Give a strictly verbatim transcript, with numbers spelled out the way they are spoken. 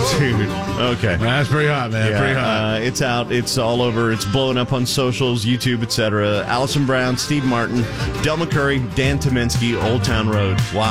Dude. Okay. That's pretty hot, man. Yeah, Pretty hot. Uh, it's out. It's all over. It's blowing up on socials, YouTube, et cetera. Allison Brown, Steve Martin, Del McCurry, Dan Tominski, Old Town Road. Wow.